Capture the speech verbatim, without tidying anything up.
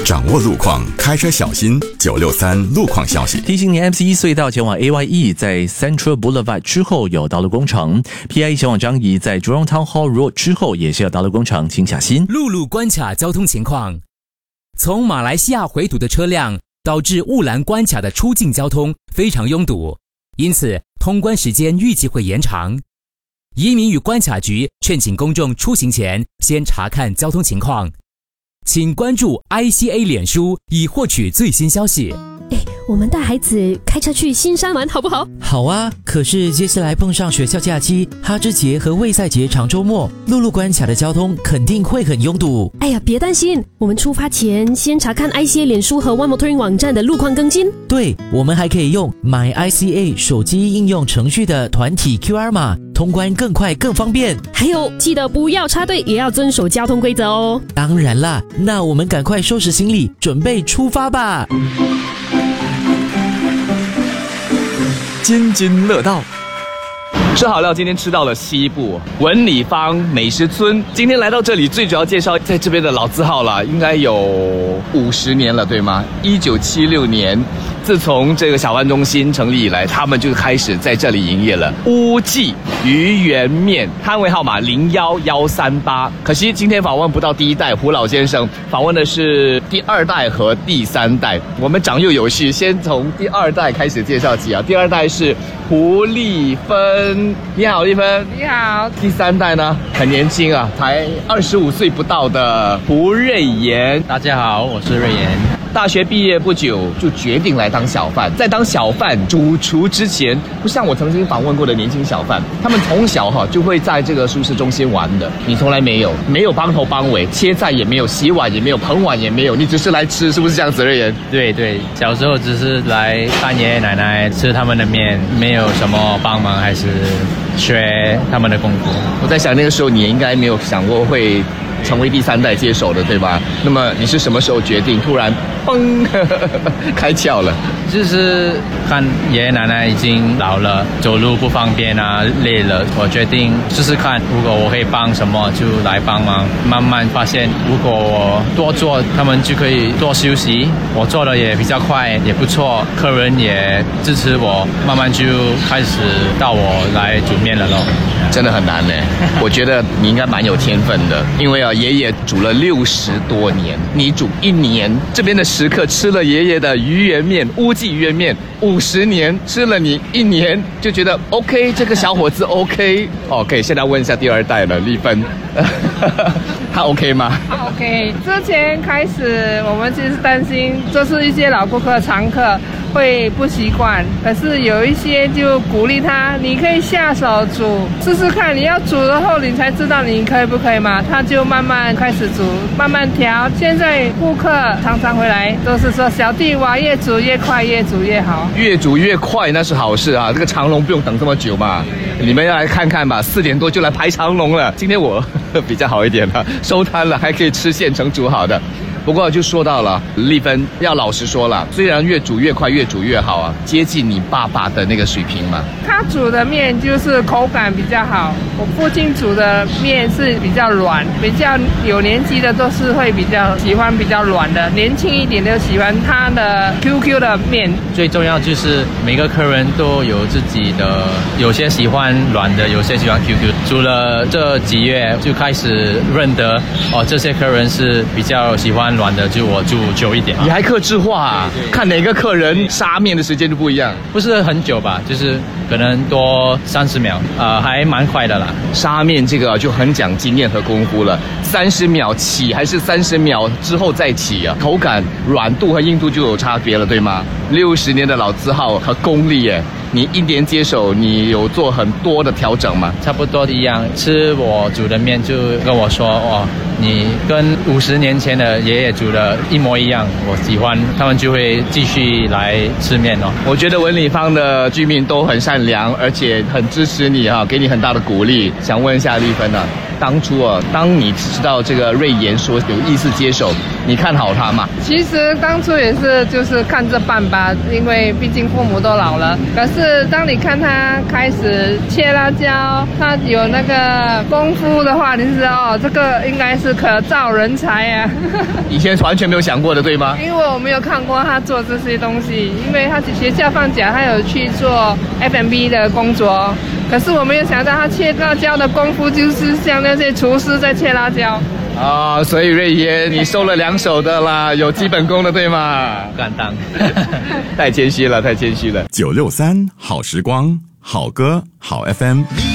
掌握路况，开车小心。九六三路况消息提醒你 ，M C 一 隧道前往 A Y E 在 Central Boulevard 之后有道路工程 ，P I E 前往樟宜在 Jurong Town Hall Road 之后也是有道路工程，请小心。 陆路关卡交通情况：从马来西亚回堵的车辆导致雾兰关卡的出境交通非常拥堵，因此通关时间预计会延长。移民与关卡局劝请公众出行前先查看交通情况，请关注 I C A 脸书以获取最新消息。 哎，我们带孩子开车去新山玩好不好？ 好啊，可是接下来碰上学校假期、哈芝节和卫赛节长周末，陆路关卡的交通肯定会很拥堵。 哎呀，别担心，我们出发前先查看 I C A 脸书和 One Motoring 网站的路况更新。 对，我们还可以用 My I C A 手机应用程序的团体 Q R 码，通关更快更方便。 还有，记得不要插队，也要遵守交通规则哦。 当然啦，那我们赶快收拾行李，准备出发吧。 津津乐道，吃好料，今天吃到了西部文理坊美食村。今天来到这里，最主要介绍在这边的老字号了，应该有五十年了，对吗？一九七六年，自从这个小湾中心成立以来，他们就开始在这里营业了。乌记鱼圆面，摊位号码零幺幺三八。可惜今天访问不到第一代胡老先生，访问的是第二代和第三代。我们长幼有序，先从第二代开始介绍起啊。第二代是胡丽芬，你好，丽芬。 你好。 第三代呢，很年轻啊，才二十五岁不到的胡瑞妍。 大家好，我是瑞妍。 大学毕业不久就决定来当小贩，在当小贩主厨之前，不像我曾经访问过的年轻小贩，他们从小哈就会在这个舒适中心玩的，你从来没有，没有帮头帮尾，切菜也没有，洗碗也没有，捧碗也没有，你只是来吃，是不是这样子，瑞妍？ 对对，小时候只是来看爷爷奶奶吃他们的面，没有什么帮忙，还是学他们的功夫。 我在想那个时候你也应该没有想过会成为第三代接手的，对吧？那么你是什么时候决定突然嘣开窍了？ 就是看爷爷奶奶已经老了，走路不方便啊，累了，我决定试试看，如果我可以帮什么就来帮忙。慢慢发现，如果我多做，他们就可以多休息，我做的也比较快，也不错，客人也支持我，慢慢就开始到我来煮面了咯。 真的很难呢，我觉得你应该蛮有天分的，因为啊，爷爷煮了六十多年，你煮一年，这边的食客吃了爷爷的鱼圆面、乌记鱼圆面五十年，吃了你一年，就觉得 OK， 这个小伙子 OK。OK， 现在问一下第二代了，丽芬，他 OK 吗？ 他 OK。之前开始我们其实担心，就是一些老顾客、常客会不习惯，可是有一些就鼓励他，你可以下手煮试试看，你要煮了后你才知道你可以不可以嘛，他就慢慢开始煮，慢慢调。现在顾客常常回来都是说，小弟哇，越煮越快，越煮越好。 越煮越快那是好事啊，这个长龙不用等这么久嘛。你们要来看看吧，四点多就来排长龙了。今天我比较好一点了，收摊了，还可以吃现成煮好的。不过就说到了丽芬，要老实说了，虽然越煮越快，越煮越好啊，接近你爸爸的那个水平嘛。 他煮的面就是口感比较好，我父亲煮的面是比较软，比较有年纪的都是会比较喜欢比较软的，年轻一点的喜欢他的 Q Q 的面。 最重要就是每个客人都有自己的，有些喜欢软的，有些喜欢 Q Q。煮了这几月就开始认得哦，这些客人是比较喜欢软的，就我煮久一点。 你还客制化啊？看哪个客人杀面的时间就不一样， 不是很久吧，就是可能多三十秒，呃，还蛮快的啦。 杀面这个就很讲经验和功夫了，三十秒起还是三十秒之后再起啊？口感、软度和硬度就有差别了，对吗？六十年的老字号和功力耶，你一年接手，你有做很多的调整吗？ 差不多一样，吃我煮的面就跟我说哦，你跟五十年前的爷爷煮的一模一样，我喜欢，他们就会继续来吃面哦。 我觉得文理坊的居民都很善良，而且很支持你哈，给你很大的鼓励。想问一下丽芬啊， 当初啊，当你知道这个瑞妍说有意思接手，你看好他吗？ 其实当初也是就是看着办吧，因为毕竟父母都老了。可是当你看他开始切辣椒，他有那个功夫的话，你知道哦，这个应该是可造人才啊。 以前完全没有想过的，对吗？ 因为我没有看过他做这些东西，因为他学校放假，他有去做 F and B 的工作。可是我没有想到他切辣椒的功夫就是像那些厨师在切辣椒。 啊，所以瑞妍，你收了两手的啦，有基本功的，对吗？ 不敢当， 太谦虚了，太谦虚了。 九六三好时光，好歌好 F M。